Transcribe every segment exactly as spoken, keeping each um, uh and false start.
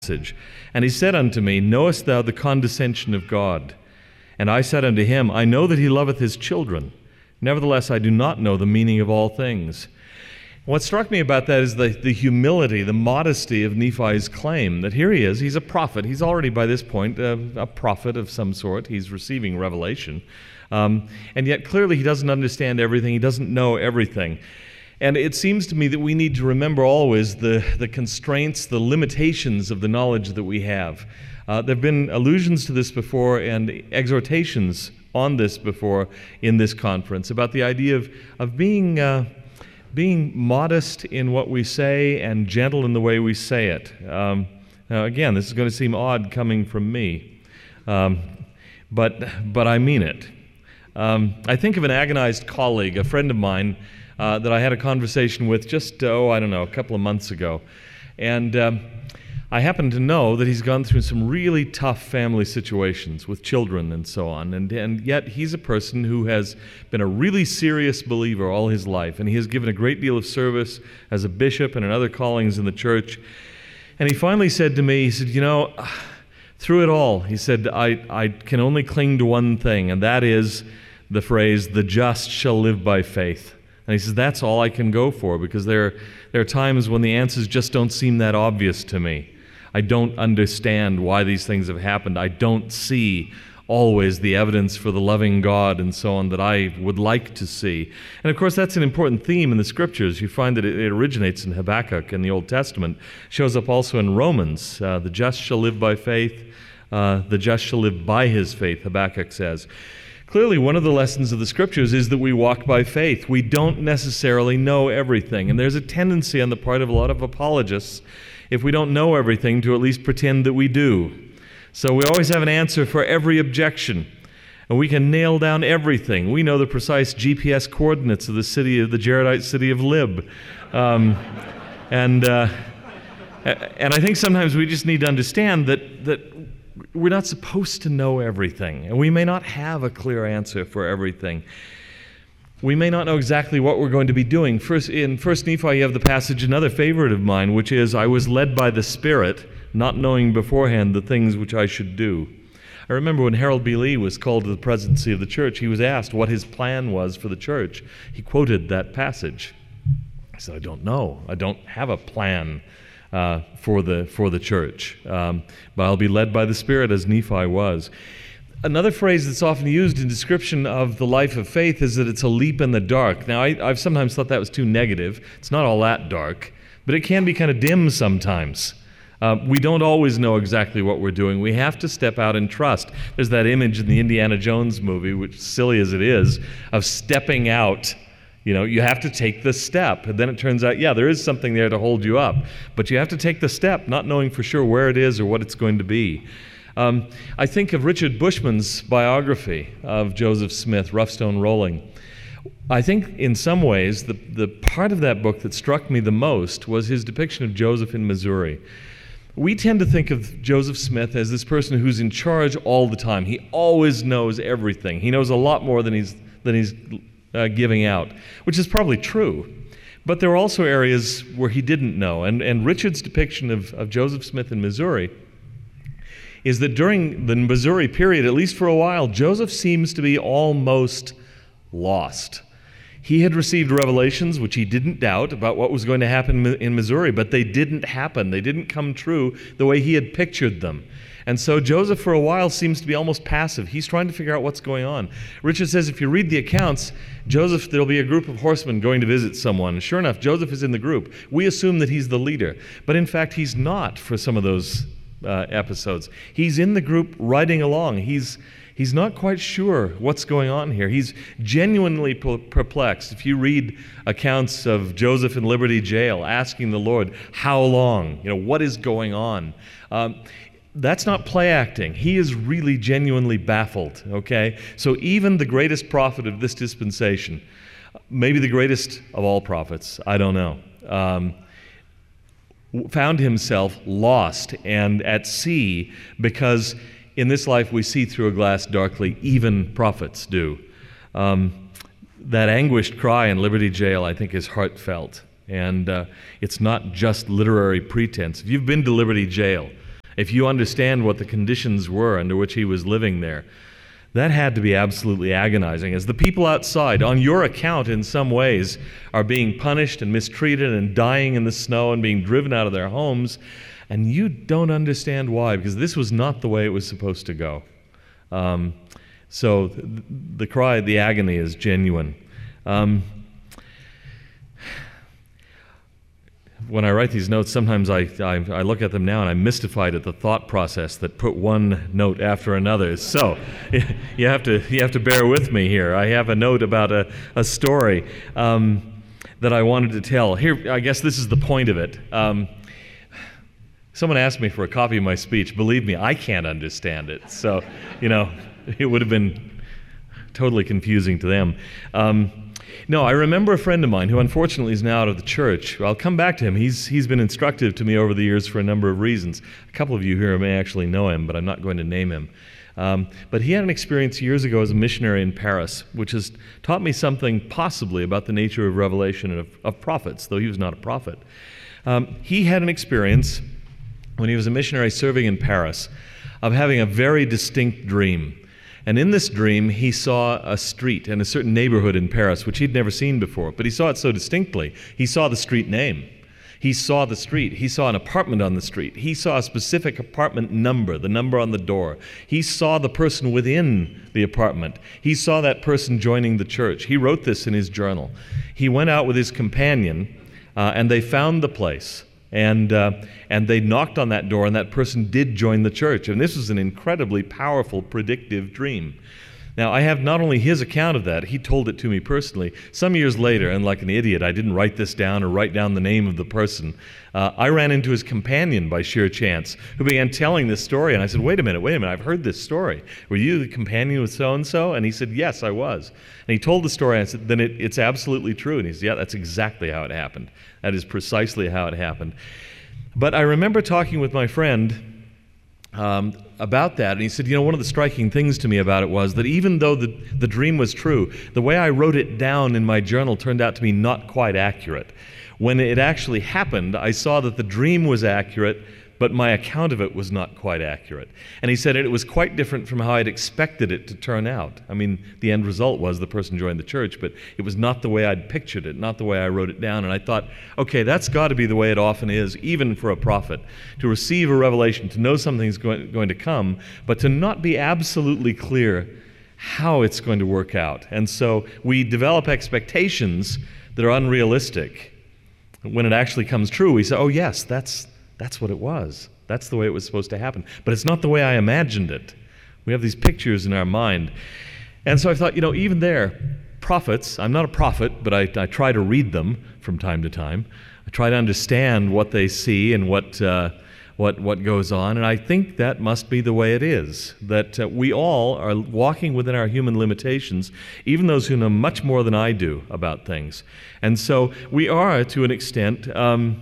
passage. And he said unto me, Knowest thou the condescension of God? And I said unto him, I know that he loveth his children. Nevertheless, I do not know the meaning of all things. What struck me about that is the, the humility, the modesty of Nephi's claim that here he is, he's a prophet. He's already by this point a, a prophet of some sort. He's receiving revelation. Um, and yet clearly he doesn't understand everything. He doesn't know everything. And it seems to me that we need to remember always the, the constraints, the limitations of the knowledge that we have. Uh, there have been allusions to this before and exhortations on this before in this conference about the idea of, of being, uh, being modest in what we say and gentle in the way we say it. Um, now again, this is going to seem odd coming from me, um, but, but I mean it. Um, I think of an agonized colleague, a friend of mine, Uh, that I had a conversation with just, oh, I don't know, a couple of months ago. And um, I happen to know that he's gone through some really tough family situations with children and so on. And, and yet he's a person who has been a really serious believer all his life. And he has given a great deal of service as a bishop and in other callings in the church. And he finally said to me, he said, you know, through it all, he said, I, I can only cling to one thing, and that is the phrase, the just shall live by faith. And he says, that's all I can go for, because there, there are times when the answers just don't seem that obvious to me. I don't understand why these things have happened. I don't see always the evidence for the loving God and so on that I would like to see. And of course, that's an important theme in the Scriptures. You find that it, it originates in Habakkuk in the Old Testament, shows up also in Romans. Uh, the just shall live by faith. Uh, the just shall live by his faith, Habakkuk says. Clearly, one of the lessons of the Scriptures is that we walk by faith. We don't necessarily know everything. And there's a tendency on the part of a lot of apologists, if we don't know everything, to at least pretend that we do. So we always have an answer for every objection. And we can nail down everything. We know the precise G P S coordinates of the city, of the Jaredite city of Lib. Um, and, uh, and I think sometimes we just need to understand that that we're not supposed to know everything, and we may not have a clear answer for everything. We may not know exactly what we're going to be doing. First, in First Nephi, you have the passage, another favorite of mine, which is, I was led by the Spirit, not knowing beforehand the things which I should do. I remember when Harold B. Lee was called to the presidency of the church, he was asked what his plan was for the church. He quoted that passage. I said, I don't know. I don't have a plan Uh, for the for the church, um, but I'll be led by the Spirit as Nephi was. Another phrase that's often used in description of the life of faith is that it's a leap in the dark. Now, I, I've sometimes thought that was too negative. It's not all that dark, but it can be kind of dim sometimes. Uh, we don't always know exactly what we're doing. We have to step out and trust. There's that image in the Indiana Jones movie, which, silly as it is, of stepping out. You know, you have to take the step, and then it turns out, yeah, there is something there to hold you up, but you have to take the step, not knowing for sure where it is or what it's going to be. Um, I think of Richard Bushman's biography of Joseph Smith, Rough Stone Rolling. I think in some ways the, the part of that book that struck me the most was his depiction of Joseph in Missouri. We tend to think of Joseph Smith as this person who's in charge all the time. He always knows everything. He knows a lot more than he's than he's Uh, giving out, which is probably true. But there are also areas where he didn't know. And, and Richard's depiction of, of Joseph Smith in Missouri is that during the Missouri period, at least for a while, Joseph seems to be almost lost. He had received revelations, which he didn't doubt, about what was going to happen in Missouri, but they didn't happen. They didn't come true the way he had pictured them. And so Joseph, for a while, seems to be almost passive. He's trying to figure out what's going on. Richard says if you read the accounts, Joseph, there'll be a group of horsemen going to visit someone. And sure enough, Joseph is in the group. We assume that he's the leader. But in fact, he's not for some of those uh, episodes. He's in the group riding along. He's He's not quite sure what's going on here. He's genuinely perplexed. If you read accounts of Joseph in Liberty Jail asking the Lord, how long? You know, what is going on? Um, That's not play acting. He is really genuinely baffled, okay? So even the greatest prophet of this dispensation, maybe the greatest of all prophets, I don't know, um, found himself lost and at sea, because in this life we see through a glass darkly. Even prophets do. Um, that anguished cry in Liberty Jail, I think, is heartfelt. And uh, it's not just literary pretense. If you've been to Liberty Jail, if you understand what the conditions were under which he was living there, that had to be absolutely agonizing. As the people outside, on your account in some ways, are being punished and mistreated and dying in the snow and being driven out of their homes, and you don't understand why, because this was not the way it was supposed to go. Um, so th- the cry, the agony is genuine. Um, When I write these notes, sometimes I, I I look at them now and I'm mystified at the thought process that put one note after another. So you have to you have to bear with me here. I have a note about a, a story um, that I wanted to tell. Here, I guess this is the point of it. Um, someone asked me for a copy of my speech. Believe me, I can't understand it. So, you know, it would have been totally confusing to them. Um, No, I remember a friend of mine who unfortunately is now out of the church. I'll come back to him. He's he's been instructive to me over the years for a number of reasons. A couple of you here may actually know him, but I'm not going to name him. Um, but he had an experience years ago as a missionary in Paris, which has taught me something possibly about the nature of revelation and of, of prophets, though he was not a prophet. Um, he had an experience when he was a missionary serving in Paris of having a very distinct dream. And in this dream, he saw a street and a certain neighborhood in Paris, which he'd never seen before. But he saw it so distinctly. He saw the street name. He saw the street. He saw an apartment on the street. He saw a specific apartment number, the number on the door. He saw the person within the apartment. He saw that person joining the church. He wrote this in his journal. He went out with his companion, uh, and they found the place. And uh, and they knocked on that door, and that person did join the church. And this was an incredibly powerful, predictive dream. Now, I have not only his account of that, he told it to me personally. Some years later, and like an idiot, I didn't write this down or write down the name of the person. Uh, I ran into his companion by sheer chance, who began telling this story. And I said, wait a minute, wait a minute, I've heard this story. Were you the companion with so-and-so? And he said, yes, I was. And he told the story, and I said, then it, it's absolutely true. And he said, yeah, that's exactly how it happened. That is precisely how it happened. But I remember talking with my friend um, about that, and he said, you know, one of the striking things to me about it was that even though the, the dream was true, the way I wrote it down in my journal turned out to be not quite accurate. When it actually happened, I saw that the dream was accurate, but my account of it was not quite accurate. And he said it was quite different from how I'd expected it to turn out. I mean, the end result was the person joined the church, but it was not the way I'd pictured it, not the way I wrote it down. And I thought, okay, that's got to be the way it often is, even for a prophet, to receive a revelation, to know something's going, going to come, but to not be absolutely clear how it's going to work out. And so we develop expectations that are unrealistic. When it actually comes true, we say, oh yes, that's That's what it was. That's the way it was supposed to happen. But it's not the way I imagined it. We have these pictures in our mind. And so I thought, you know, even there, prophets, I'm not a prophet, but I, I try to read them from time to time. I try to understand what they see and what uh, what what goes on. And I think that must be the way it is, that uh, we all are walking within our human limitations, even those who know much more than I do about things. And so we are, to an extent, um,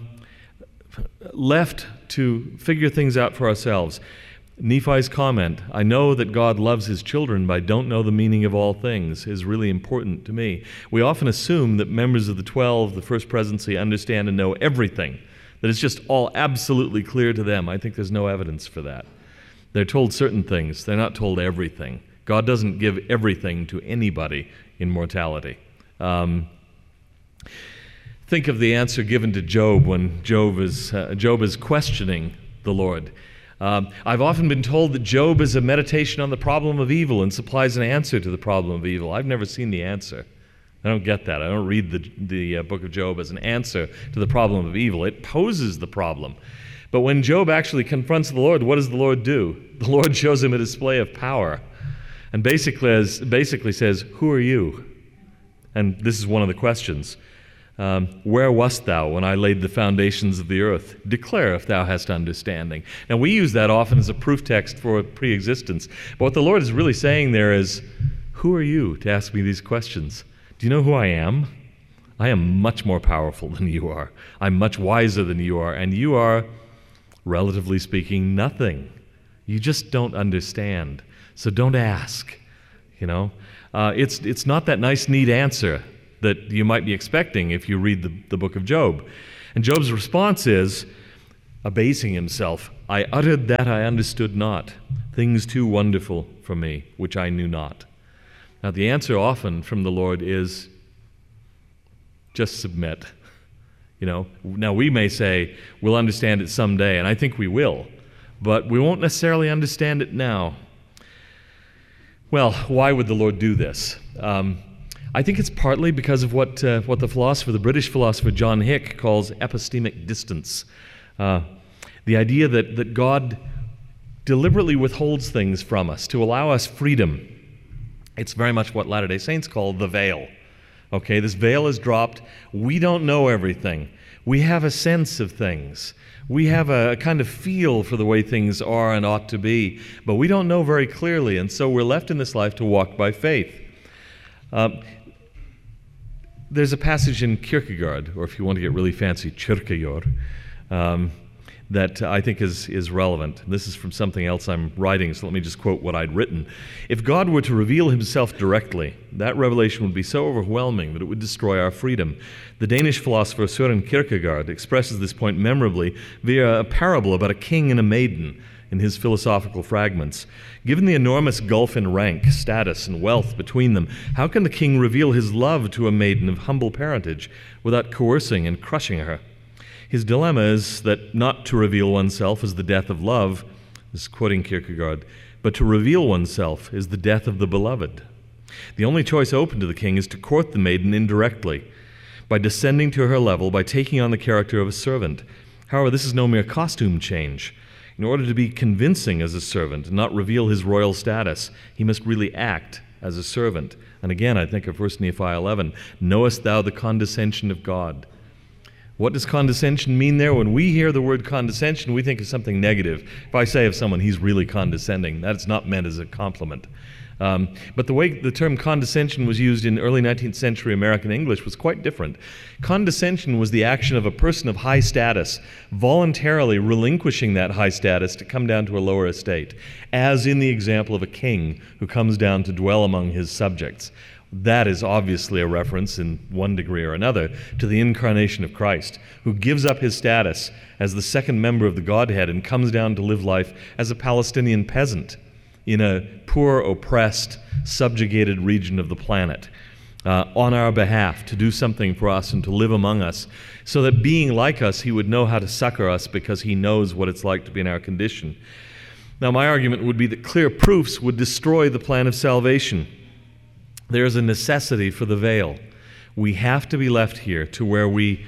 left to figure things out for ourselves. Nephi's comment, I know that God loves his children, but I don't know the meaning of all things, is really important to me. We often assume that members of the twelve, the First Presidency, understand and know everything, that it's just all absolutely clear to them. I think there's no evidence for that. They're told certain things. They're not told everything. God doesn't give everything to anybody in mortality. Um, Think of the answer given to Job when Job is, uh, Job is questioning the Lord. Um, I've often been told that Job is a meditation on the problem of evil and supplies an answer to the problem of evil. I've never seen the answer. I don't get that. I don't read the, the uh, book of Job as an answer to the problem of evil. It poses the problem. But when Job actually confronts the Lord, what does the Lord do? The Lord shows him a display of power and basically, as, basically says, who are you? And this is one of the questions. Um, where wast thou when I laid the foundations of the earth? Declare if thou hast understanding. Now, we use that often as a proof text for pre-existence. But what the Lord is really saying there is, who are you to ask me these questions? Do you know who I am? I am much more powerful than you are. I'm much wiser than you are. And you are, relatively speaking, nothing. You just don't understand. So don't ask. You know, uh, it's it's not that nice, neat answer that you might be expecting if you read the, the book of Job. And Job's response is, abasing himself, I uttered that I understood not, things too wonderful for me, which I knew not. Now, the answer often from the Lord is just submit. You know, now we may say we'll understand it someday, and I think we will, but we won't necessarily understand it now. Well, why would the Lord do this? Um, I think it's partly because of what uh, what the philosopher, the British philosopher John Hick, calls epistemic distance. Uh, the idea that, that God deliberately withholds things from us to allow us freedom. It's very much what Latter-day Saints call the veil. Okay, this veil is dropped. We don't know everything. We have a sense of things. We have a, a kind of feel for the way things are and ought to be, but we don't know very clearly, and so we're left in this life to walk by faith. Um, there's a passage in Kierkegaard, or if you want to get really fancy, Kierkegaard, um, that I think is, is relevant. This is from something else I'm writing, so let me just quote what I'd written. If God were to reveal himself directly, that revelation would be so overwhelming that it would destroy our freedom. The Danish philosopher Søren Kierkegaard expresses this point memorably via a parable about a king and a maiden in his philosophical fragments. Given the enormous gulf in rank, status, and wealth between them, how can the king reveal his love to a maiden of humble parentage without coercing and crushing her? His dilemma is that not to reveal oneself is the death of love, this is quoting Kierkegaard, but to reveal oneself is the death of the beloved. The only choice open to the king is to court the maiden indirectly, by descending to her level, by taking on the character of a servant. However, this is no mere costume change. In order to be convincing as a servant and not reveal his royal status, he must really act as a servant. And again, I think of First Nephi eleven, knowest thou the condescension of God? What does condescension mean there? When we hear the word condescension, we think of something negative. If I say of someone, he's really condescending, that's not meant as a compliment. Um, but the way the term condescension was used in early nineteenth century American English was quite different. Condescension was the action of a person of high status voluntarily relinquishing that high status to come down to a lower estate, as in the example of a king who comes down to dwell among his subjects. That is obviously a reference, in one degree or another, to the incarnation of Christ, who gives up his status as the second member of the Godhead and comes down to live life as a Palestinian peasant in a poor, oppressed, subjugated region of the planet, uh, on our behalf, to do something for us and to live among us, so that being like us, he would know how to succor us because he knows what it's like to be in our condition. Now, my argument would be that clear proofs would destroy the plan of salvation. There is a necessity for the veil. We have to be left here to where we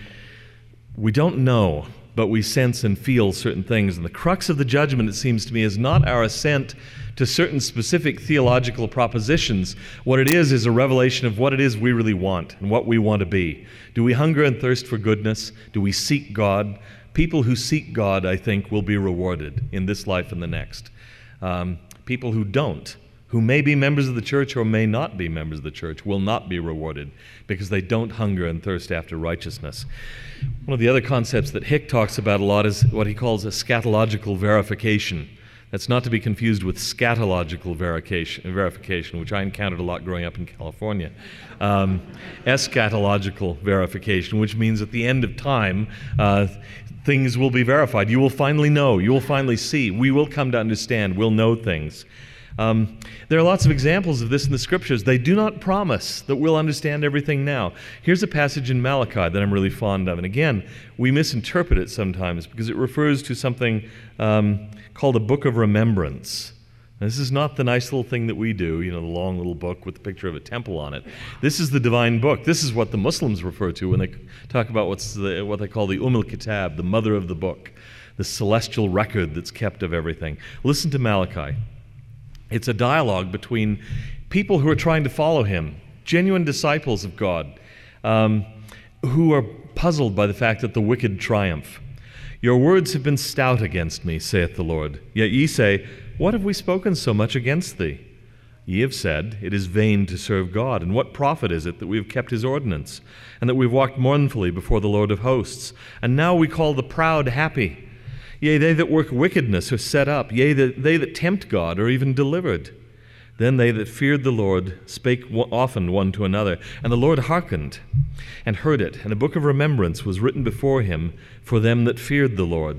we don't know, but we sense and feel certain things. And the crux of the judgment, it seems to me, is not our assent to certain specific theological propositions. What it is is a revelation of what it is we really want and what we want to be. Do we hunger and thirst for goodness? Do we seek God? People who seek God, I think, will be rewarded in this life and the next. Um, people who don't, who may be members of the church or may not be members of the church, will not be rewarded because they don't hunger and thirst after righteousness. One of the other concepts that Hick talks about a lot is what he calls eschatological verification. That's not to be confused with scatological verification, verification which I encountered a lot growing up in California. Um, eschatological verification, which means at the end of time, uh, things will be verified. You will finally know. You will finally see. We will come to understand. We'll know things. Um, there are lots of examples of this in the Scriptures. They do not promise that we'll understand everything now. Here's a passage in Malachi that I'm really fond of. And again, we misinterpret it sometimes because it refers to something um, called a book of remembrance. Now, this is not the nice little thing that we do, you know, the long little book with the picture of a temple on it. This is the divine book. This is what the Muslims refer to when they talk about what's the, what they call the Umm al-Kitab, the mother of the book, the celestial record that's kept of everything. Listen to Malachi. It's a dialogue between people who are trying to follow him, genuine disciples of God, um, who are puzzled by the fact that the wicked triumph. Your words have been stout against me, saith the Lord. Yet ye say, what have we spoken so much against thee? Ye have said, it is vain to serve God, and what profit is it that we have kept his ordinance, and that we have walked mournfully before the Lord of hosts? And now we call the proud happy. Yea, they that work wickedness are set up. Yea, they that tempt God are even delivered. Then they that feared the Lord spake often one to another, and the Lord hearkened and heard it. And a book of remembrance was written before him for them that feared the Lord,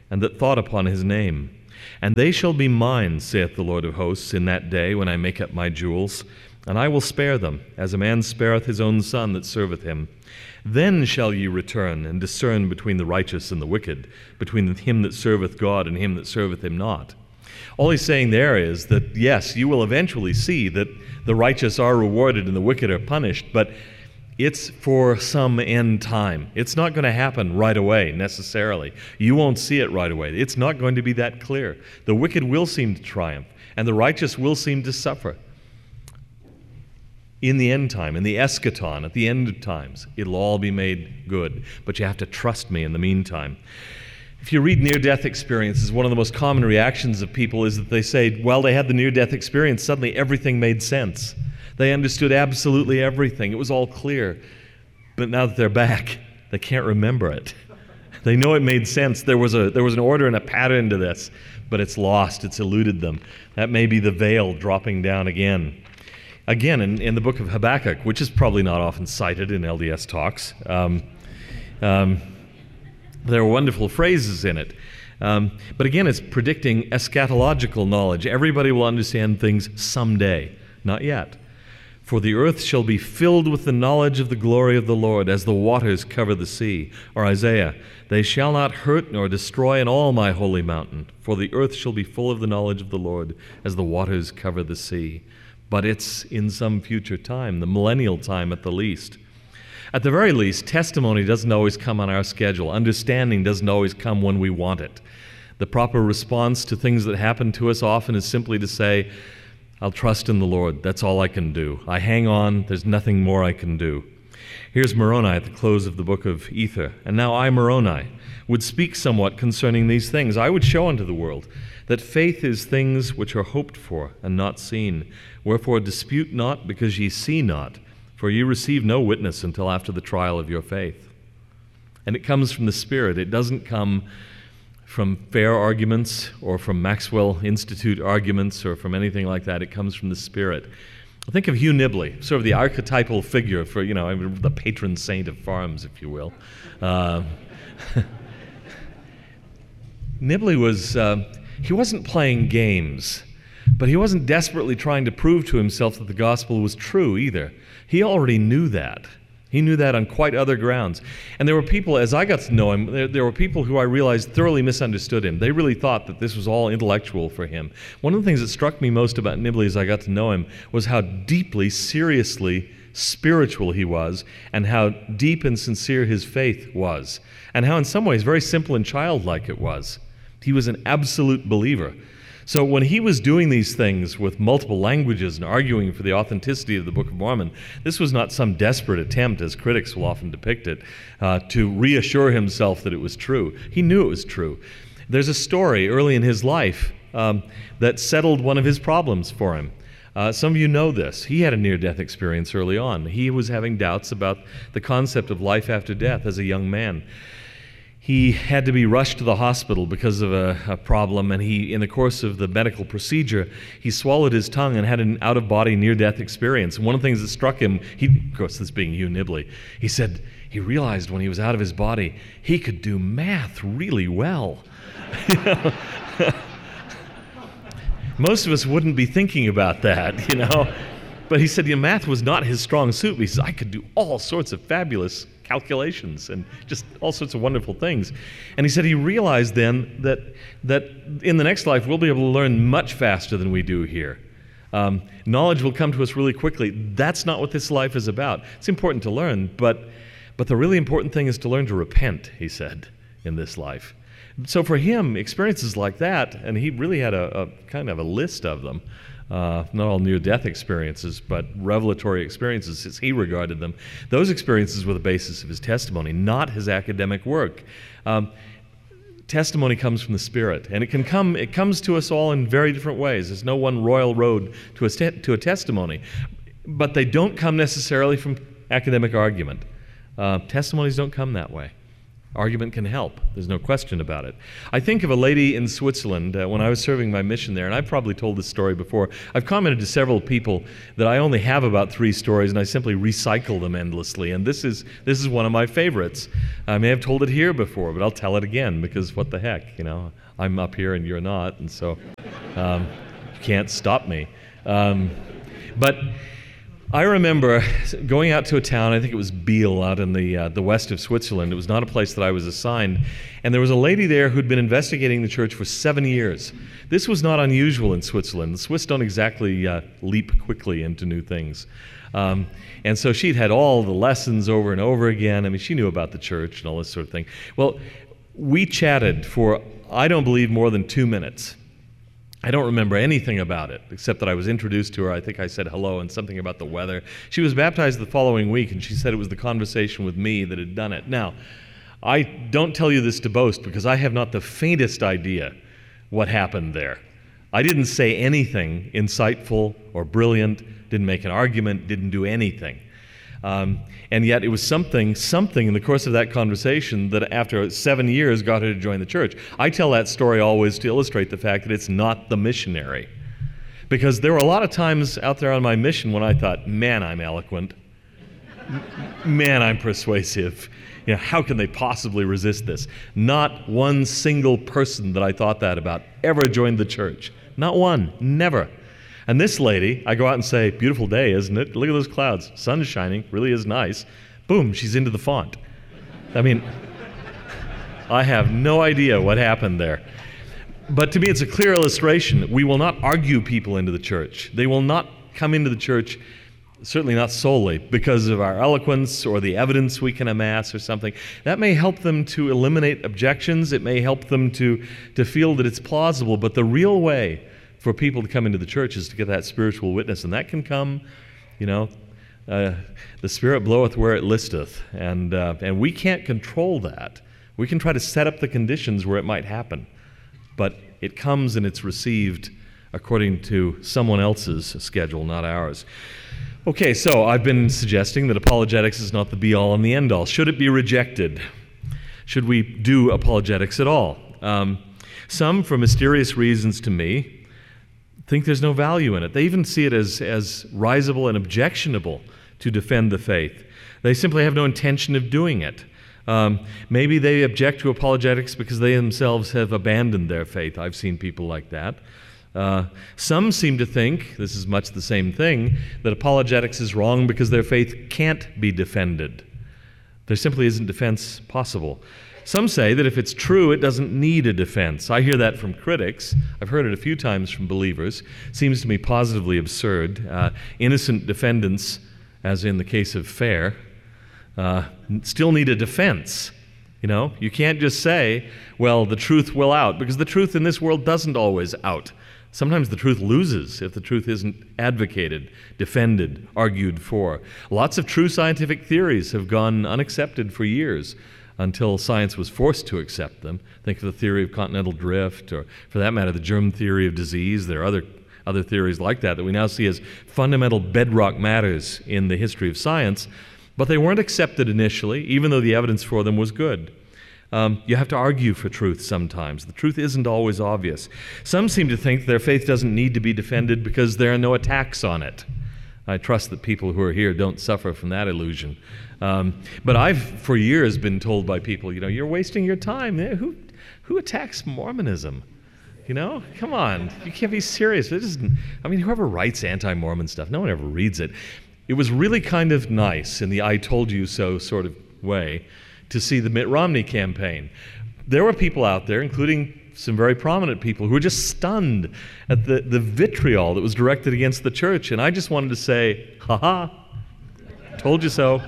and that thought upon his name. And they shall be mine, saith the Lord of hosts, in that day when I make up my jewels, and I will spare them, as a man spareth his own son that serveth him. Then shall ye return and discern between the righteous and the wicked, between him that serveth God and him that serveth him not. All he's saying there is that, yes, you will eventually see that the righteous are rewarded and the wicked are punished, but it's for some end time. It's not going to happen right away, necessarily. You won't see it right away. It's not going to be that clear. The wicked will seem to triumph, and the righteous will seem to suffer. In the end time, in the eschaton, at the end of times, it'll all be made good. But you have to trust me in the meantime. If you read near-death experiences, one of the most common reactions of people is that they say, well, they had the near-death experience, suddenly everything made sense. They understood absolutely everything. It was all clear. But now that they're back, they can't remember it. They know it made sense. There was a there was an order and a pattern to this, but it's lost. It's eluded them. That may be the veil dropping down again. Again, in, in the book of Habakkuk, which is probably not often cited in L D S talks, um, um, there are wonderful phrases in it. Um, but again, it's predicting eschatological knowledge. Everybody will understand things someday, not yet. For the earth shall be filled with the knowledge of the glory of the Lord, as the waters cover the sea. Or Isaiah, they shall not hurt nor destroy in all my holy mountain, for the earth shall be full of the knowledge of the Lord, as the waters cover the sea. But it's in some future time, the millennial time at the least. At the very least, testimony doesn't always come on our schedule. Understanding doesn't always come when we want it. The proper response to things that happen to us often is simply to say, I'll trust in the Lord. That's all I can do. I hang on. There's nothing more I can do. Here's Moroni at the close of the book of Ether. And now I, Moroni, would speak somewhat concerning these things. I would show unto the world that faith is things which are hoped for and not seen. Wherefore dispute not, because ye see not, for ye receive no witness until after the trial of your faith. And it comes from the Spirit. It doesn't come from fair arguments or from Maxwell Institute arguments or from anything like that. It comes from the Spirit. Think of Hugh Nibley, sort of the archetypal figure for, you know, the patron saint of farms, if you will. Uh, Nibley was, uh, he wasn't playing games, but he wasn't desperately trying to prove to himself that the gospel was true either. He already knew that. He knew that on quite other grounds. And there were people, as I got to know him, there, there were people who I realized thoroughly misunderstood him. They really thought that this was all intellectual for him. One of the things that struck me most about Nibley as I got to know him was how deeply, seriously spiritual he was, and how deep and sincere his faith was, and how in some ways very simple and childlike it was. He was an absolute believer. So when he was doing these things with multiple languages and arguing for the authenticity of the Book of Mormon, this was not some desperate attempt, as critics will often depict it, uh, to reassure himself that it was true. He knew it was true. There's a story early in his life um, that settled one of his problems for him. Uh, some of you know this. He had a near-death experience early on. He was having doubts about the concept of life after death as a young man. He had to be rushed to the hospital because of a, a problem, and he, in the course of the medical procedure, he swallowed his tongue and had an out-of-body near-death experience. And one of the things that struck him, he, of course, this being Hugh Nibley, he said he realized when he was out of his body, he could do math really well. Most of us wouldn't be thinking about that, you know. But he said, yeah, math was not his strong suit. But he said, I could do all sorts of fabulous calculations and just all sorts of wonderful things. And he said he realized then that that in the next life we'll be able to learn much faster than we do here. Um, knowledge will come to us really quickly. That's not what this life is about. It's important to learn, but but the really important thing is to learn to repent, he said, in this life. So for him, experiences like that, and he really had a, a kind of a list of them, Uh, not all near-death experiences, but revelatory experiences as he regarded them. Those experiences were the basis of his testimony, not his academic work. Um, testimony comes from the Spirit, and it can come. It comes to us all in very different ways. There's no one royal road to a, te- to a testimony, but they don't come necessarily from academic argument. Uh, testimonies don't come that way. Argument can help. There's no question about it. I think of a lady in Switzerland uh, when I was serving my mission there, and I've probably told this story before. I've commented to several people that I only have about three stories, and I simply recycle them endlessly. And this is this is one of my favorites. I may have told it here before, but I'll tell it again because what the heck, you know? I'm up here and you're not, and so um, you can't stop me. Um, but I remember going out to a town, I think it was Biel, out in the uh, the west of Switzerland. It was not a place that I was assigned. And there was a lady there who'd been investigating the church for seven years. This was not unusual in Switzerland. The Swiss don't exactly uh, leap quickly into new things. Um, and so she'd had all the lessons over and over again. I mean, she knew about the church and all this sort of thing. Well, we chatted for, I don't believe, more than two minutes. I don't remember anything about it, except that I was introduced to her. I think I said hello and something about the weather. She was baptized the following week, and she said it was the conversation with me that had done it. Now, I don't tell you this to boast, because I have not the faintest idea what happened there. I didn't say anything insightful or brilliant, didn't make an argument, didn't do anything. Um, and yet it was something, something in the course of that conversation that after seven years got her to join the church. I tell that story always to illustrate the fact that it's not the missionary. Because there were a lot of times out there on my mission when I thought, man, I'm eloquent. Man, I'm persuasive. You know, how can they possibly resist this? Not one single person that I thought that about ever joined the church. Not one. Never. And this lady, I go out and say, beautiful day, isn't it? Look at those clouds. Sun's shining. Really is nice. Boom, she's into the font. I mean, I have no idea what happened there. But to me, it's a clear illustration. We will not argue people into the church. They will not come into the church, certainly not solely, because of our eloquence or the evidence we can amass or something. That may help them to eliminate objections. It may help them to, to feel that it's plausible. But the real way for people to come into the church is to get that spiritual witness, and that can come, you know, uh, the Spirit bloweth where it listeth, and uh, and we can't control that. We can try to set up the conditions where it might happen, but it comes and it's received according to someone else's schedule, not ours. Okay, so I've been suggesting that apologetics is not the be-all and the end-all. Should it be rejected? Should we do apologetics at all? Um, some, for mysterious reasons to me, think there's no value in it. They even see it as, as risible and objectionable to defend the faith. They simply have no intention of doing it. Um, maybe they object to apologetics because they themselves have abandoned their faith. I've seen people like that. Uh, some seem to think, this is much the same thing, that apologetics is wrong because their faith can't be defended. There simply isn't defense possible. Some say that if it's true, it doesn't need a defense. I hear that from critics. I've heard it a few times from believers. It seems to me positively absurd. Uh, innocent defendants, as in the case of Fair, uh, still need a defense. You know, you can't just say, well, the truth will out, because the truth in this world doesn't always out. Sometimes the truth loses if the truth isn't advocated, defended, argued for. Lots of true scientific theories have gone unaccepted for years, until science was forced to accept them. Think of the theory of continental drift, or for that matter, the germ theory of disease. There are other, other theories like that that we now see as fundamental bedrock matters in the history of science, but they weren't accepted initially, even though the evidence for them was good. Um, you have to argue for truth sometimes. The truth isn't always obvious. Some seem to think their faith doesn't need to be defended because there are no attacks on it. I trust that people who are here don't suffer from that illusion. Um, but I've, for years, been told by people, you know, you're wasting your time. Who, who attacks Mormonism? You know, come on, you can't be serious. It isn't, I mean, whoever writes anti-Mormon stuff, no one ever reads it. It was really kind of nice in the I told you so sort of way to see the Mitt Romney campaign. There were people out there, including some very prominent people, who were just stunned at the, the vitriol that was directed against the church. And I just wanted to say, ha-ha, told you so.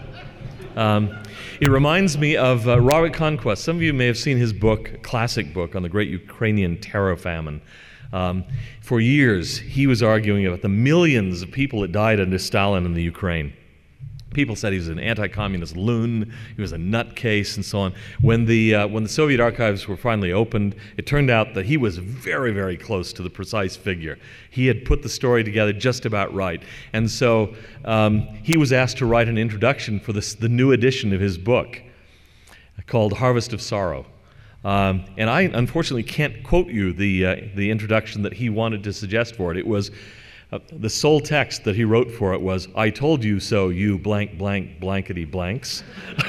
Um, it reminds me of uh, Robert Conquest. Some of you may have seen his book, classic book, on the great Ukrainian terror famine. Um, for years, he was arguing about the millions of people that died under Stalin in the Ukraine. People said he was an anti-communist loon, he was a nutcase, and so on. When the uh, when the Soviet archives were finally opened, it turned out that he was very, very close to the precise figure. He had put the story together just about right. And so um, he was asked to write an introduction for this, the new edition of his book. called Harvest of Sorrow. Um, and I unfortunately can't quote you the uh, the introduction that he wanted to suggest for it. It was, uh, the sole text that he wrote for it was, "I told you so, you blank, blank, blankety blanks."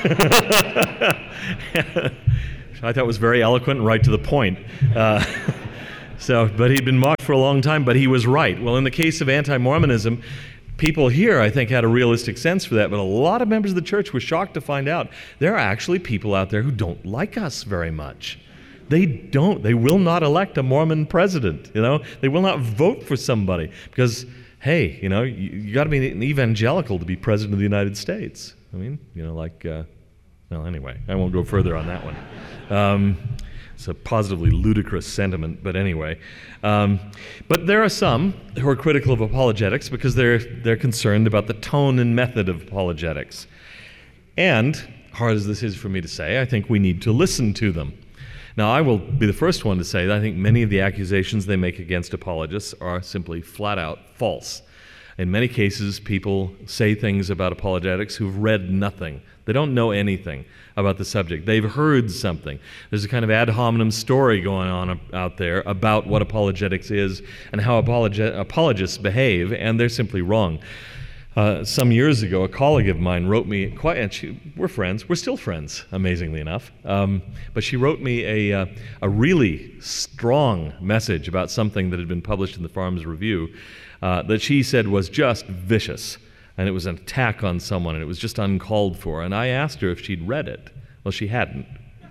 I thought was very eloquent and right to the point. Uh, so, but he'd been mocked for a long time, but he was right. Well, in the case of anti-Mormonism, people here, I think, had a realistic sense for that, but a lot of members of the church were shocked to find out there are actually people out there who don't like us very much. They don't. They will not elect a Mormon president, you know. They will not vote for somebody because, hey, you know, you, you got to be an evangelical to be president of the United States. I mean, you know, like, uh, well, anyway, I won't go further on that one. Um, It's a positively ludicrous sentiment, but anyway. Um, but there are some who are critical of apologetics because they're they're concerned about the tone and method of apologetics. And, hard as this is for me to say, I think we need to listen to them. Now, I will be the first one to say that I think many of the accusations they make against apologists are simply flat out false. In many cases, people say things about apologetics who've read nothing. They don't know anything about the subject. They've heard something. There's a kind of ad hominem story going on out there about what apologetics is and how apologi- apologists behave, and they're simply wrong. Uh, some years ago, a colleague of mine wrote me, quite, and she, we're friends, we're still friends, amazingly enough, um, but she wrote me a, uh, a really strong message about something that had been published in the Farms Review uh, that she said was just vicious. And it was an attack on someone, and it was just uncalled for. And I asked her if she'd read it. Well, she hadn't.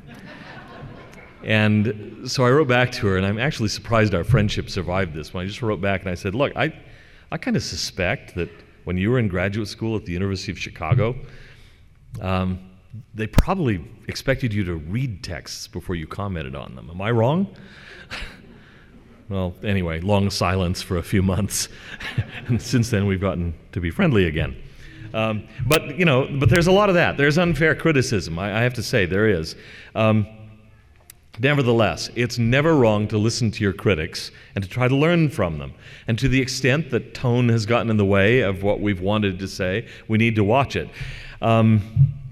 And so I wrote back to her, and I'm actually surprised our friendship survived this one. I just wrote back and I said, look, I, I kind of suspect that when you were in graduate school at the University of Chicago, um, they probably expected you to read texts before you commented on them. Am I wrong? Well, anyway, long silence for a few months, and since then we've gotten to be friendly again. Um, but, you know, but there's a lot of that. There's unfair criticism, I, I have to say, there is. Um, nevertheless, it's never wrong to listen to your critics and to try to learn from them. And to the extent that tone has gotten in the way of what we've wanted to say, we need to watch it. Um,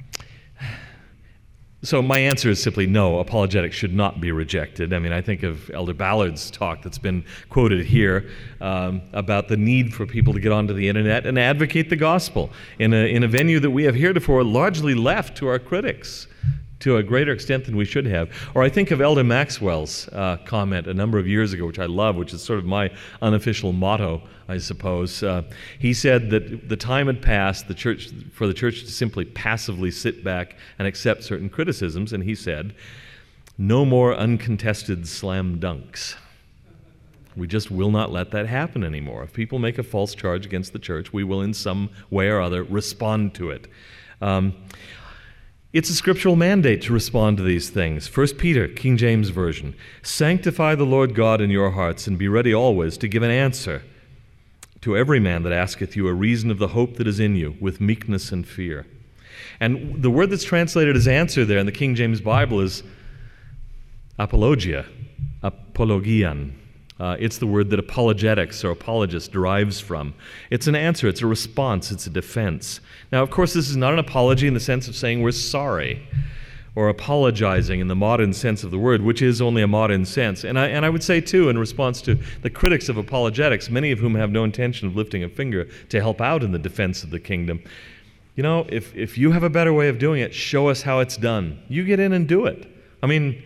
So my answer is simply no, apologetics should not be rejected. I mean, I think of Elder Ballard's talk that's been quoted here um, about the need for people to get onto the internet and advocate the gospel in a, in a venue that we have heretofore largely left to our critics to a greater extent than we should have. Or I think of Elder Maxwell's uh, comment a number of years ago, which I love, which is sort of my unofficial motto, I suppose. Uh, he said that the time had passed the church for the church to simply passively sit back and accept certain criticisms, and he said, no more uncontested slam dunks. We just will not let that happen anymore. If people make a false charge against the church, we will in some way or other respond to it. Um, It's a scriptural mandate to respond to these things. First Peter, King James Version, sanctify the Lord God in your hearts, and be ready always to give an answer to every man that asketh you a reason of the hope that is in you, with meekness and fear. And the word that's translated as answer there in the King James Bible is apologia, apologian. Uh, it's the word that apologetics or apologist derives from. It's an answer, it's a response, it's a defense. Now, of course, this is not an apology in the sense of saying we're sorry or apologizing in the modern sense of the word, which is only a modern sense. And I, and I would say, too, in response to the critics of apologetics, many of whom have no intention of lifting a finger to help out in the defense of the kingdom, you know, if, if you have a better way of doing it, show us how it's done. You get in and do it. I mean,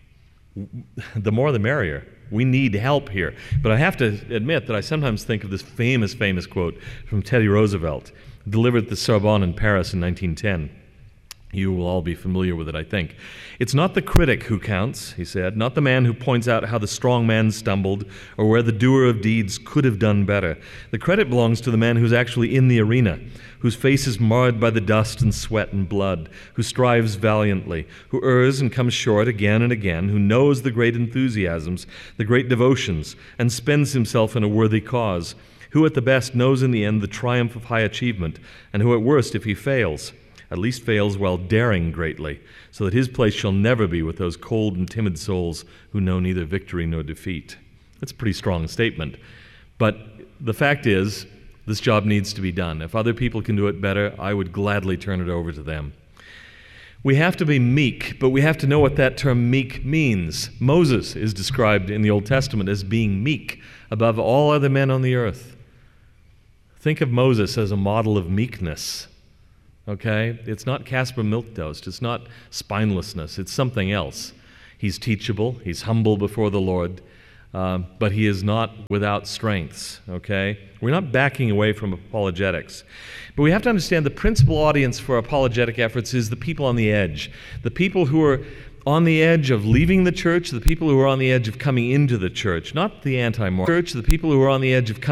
the more the merrier. We need help here. But I have to admit that I sometimes think of this famous, famous quote from Teddy Roosevelt, delivered at the Sorbonne in Paris in nineteen ten. You will all be familiar with it, I think. It's not the critic who counts, he said, not the man who points out how the strong man stumbled or where the doer of deeds could have done better. The credit belongs to the man who's actually in the arena, whose face is marred by the dust and sweat and blood, who strives valiantly, who errs and comes short again and again, who knows the great enthusiasms, the great devotions, and spends himself in a worthy cause, who at the best knows in the end the triumph of high achievement, and who at worst, if he fails, at least fails while daring greatly, so that his place shall never be with those cold and timid souls who know neither victory nor defeat. That's a pretty strong statement. But the fact is, this job needs to be done. If other people can do it better, I would gladly turn it over to them. We have to be meek, but we have to know what that term meek means. Moses is described in the Old Testament as being meek above all other men on the earth. Think of Moses as a model of meekness. Okay? It's not Casper Milquetoast. It's not spinelessness. It's something else. He's teachable. He's humble before the Lord. Uh, but he is not without strengths. Okay? We're not backing away from apologetics. But we have to understand the principal audience for apologetic efforts is the people on the edge. The people who are on the edge of leaving the church, the people who are on the edge of coming into the church. Not the anti-moral church, the people who are on the edge of coming